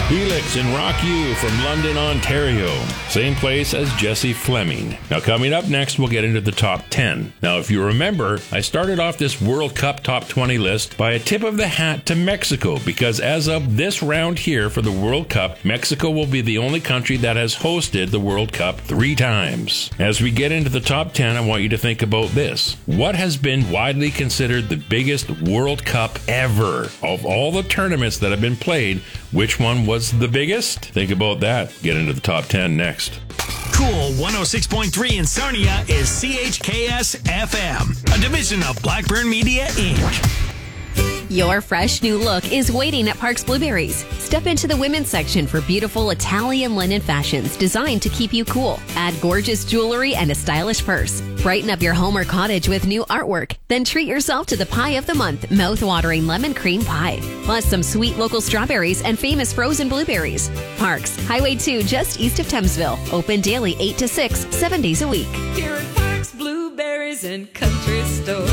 Helix and Rock You from London, Ontario. Same place as Jesse Fleming. Now, coming up next, we'll get into the top 10. Now, if you remember, I started off this World Cup top 20 list by a tip of the hat to Mexico, because as of this round here for the World Cup, Mexico will be the only country that has hosted the World Cup 3 times. As we get into the top 10, I want you to think about this. What has been widely considered the biggest World Cup ever? Of all the tournaments that have been played, which one was the biggest? Think about that. Get into the top 10 next. Cool 106.3 in Sarnia is CHKS FM, a division of Blackburn Media, Inc. Your fresh new look is waiting at Parks Blueberries. Step into the women's section for beautiful Italian linen fashions designed to keep you cool. Add gorgeous jewelry and a stylish purse. Brighten up your home or cottage with new artwork. Then treat yourself to the pie of the month, mouth-watering lemon cream pie. Plus some sweet local strawberries and famous frozen blueberries. Parks, Highway 2 just east of Thamesville. Open daily 8 to 6, 7 days a week. Here at Parks Blueberries and Country Store.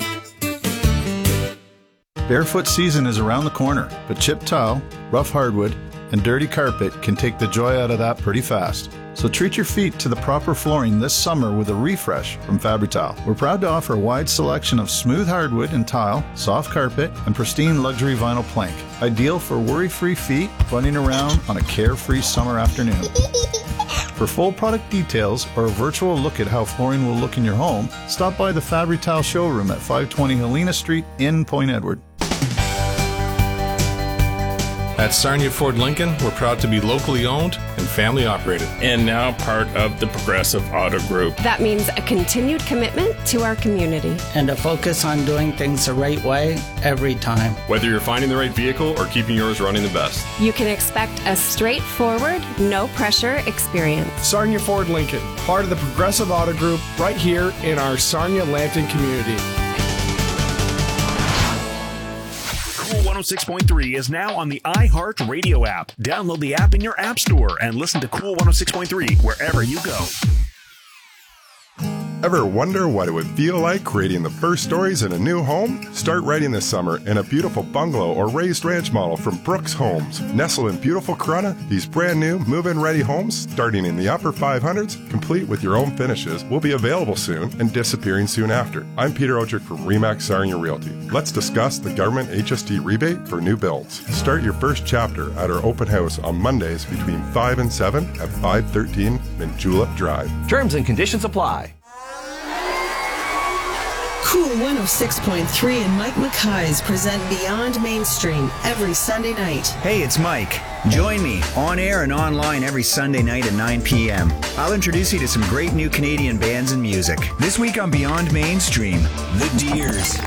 Barefoot season is around the corner, but chipped tile, rough hardwood, and dirty carpet can take the joy out of that pretty fast. So treat your feet to the proper flooring this summer with a refresh from Fabri-Tile. We're proud to offer a wide selection of smooth hardwood and tile, soft carpet, and pristine luxury vinyl plank. Ideal for worry-free feet running around on a carefree summer afternoon. For full product details or a virtual look at how flooring will look in your home, stop by the Fabri-Tile showroom at 520 Helena Street in Point Edward. At Sarnia Ford Lincoln, we're proud to be locally owned and family operated. And now part of the Progressive Auto Group. That means a continued commitment to our community. And a focus on doing things the right way every time. Whether you're finding the right vehicle or keeping yours running the best. You can expect a straightforward, no pressure experience. Sarnia Ford Lincoln, part of the Progressive Auto Group, right here in our Sarnia-Lambton community. Cool 106.3 is now on the iHeart Radio app. Download the app in your app store and listen to Cool 106.3 wherever you go. Ever wonder what it would feel like creating the first stories in a new home? Start writing this summer in a beautiful bungalow or raised ranch model from Brooks Homes. Nestled in beautiful Corunna, these brand new move-in ready homes, starting in the upper 500s, complete with your own finishes, will be available soon and disappearing soon after. I'm Peter Otrick from Remax Sarnia Realty. Let's discuss the government HST rebate for new builds. Start your first chapter at our open house on Mondays between 5 and 7 at 513 Minjulip Drive. Terms and conditions apply. Cool 106.3 and Mike Mackay's present Beyond Mainstream every Sunday night. Hey, it's Mike. Join me on air and online every Sunday night at 9 p.m. I'll introduce you to some great new Canadian bands and music. This week on Beyond Mainstream, The Deers.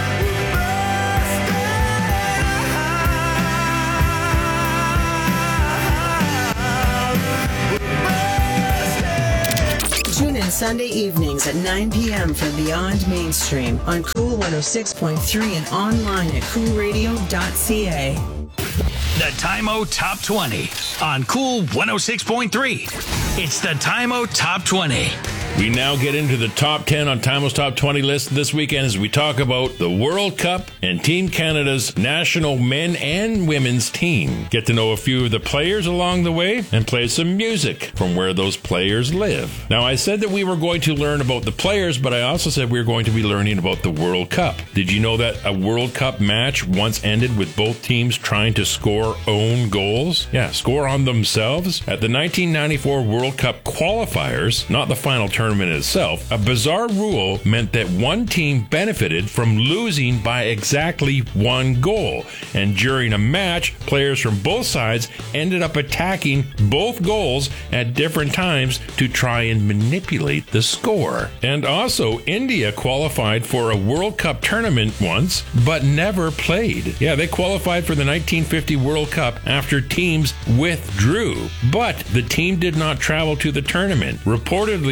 Tune in Sunday evenings at 9 p.m. for Beyond Mainstream on Cool 106.3 and online at coolradio.ca. The Time-O Top 20 on Cool 106.3. It's the Time-O Top 20. We now get into the top 10 on Time-O's Top 20 list this weekend as we talk about the World Cup and Team Canada's national men and women's team. Get to know a few of the players along the way and play some music from where those players live. Now, I said that we were going to learn about the players, but I also said we were going to be learning about the World Cup. Did you know that a World Cup match once ended with both teams trying to score own goals? Yeah, score on themselves. At the 1994 World Cup qualifiers, not the final tournament itself, a bizarre rule meant that one team benefited from losing by exactly one goal. And during a match, players from both sides ended up attacking both goals at different times to try and manipulate the score. And also, India qualified for a World Cup tournament once, but never played. Yeah, they qualified for the 1950 World Cup after teams withdrew. But the team did not travel to the tournament, reportedly because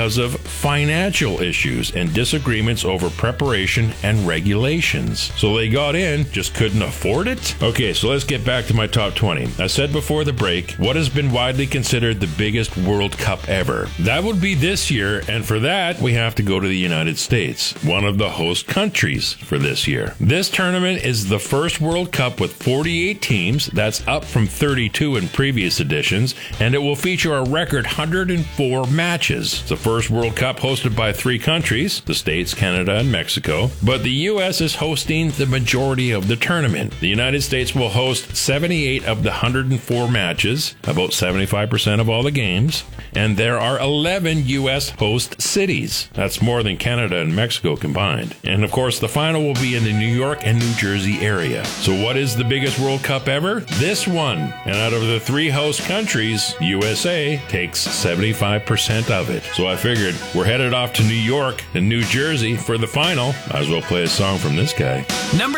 because of financial issues and disagreements over preparation and regulations. So they got in, just couldn't afford it? Okay, so let's get back to my top 20. I said before the break, what has been widely considered the biggest World Cup ever? That would be this year, and for that, we have to go to the United States, one of the host countries for this year. This tournament is the first World Cup with 48 teams. That's up from 32 in previous editions, and it will feature a record 104 matches. It's the first World Cup hosted by 3 countries, the States, Canada, and Mexico, but the U.S. is hosting the majority of the tournament. The United States will host 78 of the 104 matches, about 75% of all the games, and there are 11 U.S. host cities. That's more than Canada and Mexico combined. And of course, the final will be in the New York and New Jersey area. So what is the biggest World Cup ever? This one. And out of the 3 host countries, USA takes 75% of it. So I figured we're headed off to New York and New Jersey for the final. Might as well play a song from this guy. Number